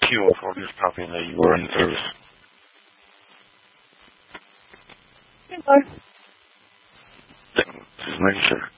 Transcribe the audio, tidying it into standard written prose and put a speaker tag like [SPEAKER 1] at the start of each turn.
[SPEAKER 1] cure for this problem that you were in service.
[SPEAKER 2] Good.
[SPEAKER 1] Just making sure.